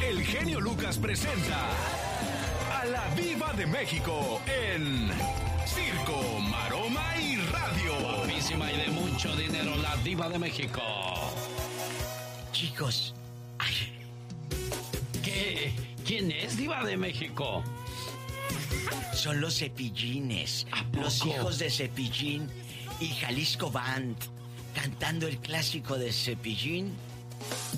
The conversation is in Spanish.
el genio Lucas presenta a la Diva de México en Circo, Maroma y Radio. Guapísima y de mucho dinero, la Diva de México. Chicos, ay, ¿Qué? ¿Quién es Diva de México? son los Cepillines, ¿A poco? los hijos de Cepillín y Jalisco Band, cantando el clásico de Cepillín,